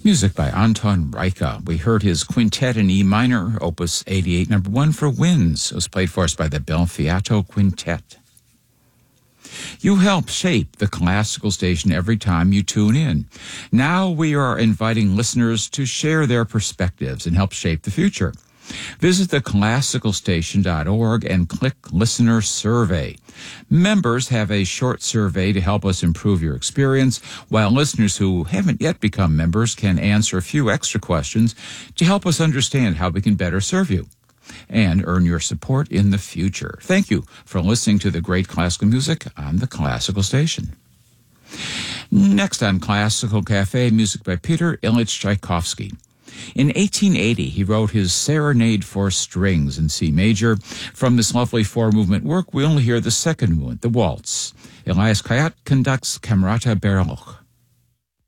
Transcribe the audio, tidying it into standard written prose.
Music by Anton Reicha. We heard his Quintet in E minor, Opus 88, number 1 for Winds. It was played for us by the Bel Fiato Quintet. You help shape the classical station every time you tune in. Now we are inviting listeners to share their perspectives and help shape the future. Visit theclassicalstation.org and click Listener Survey. Members have a short survey to help us improve your experience, while listeners who haven't yet become members can answer a few extra questions to help us understand how we can better serve you and earn your support in the future. Thank you for listening to the great classical music on the Classical Station. Next on Classical Cafe, music by Peter Ilyich Tchaikovsky. In 1880, he wrote his Serenade for Strings in C major. From this lovely four-movement work, we only hear the second movement, the waltz. Elias Khayat conducts Camerata Baruch.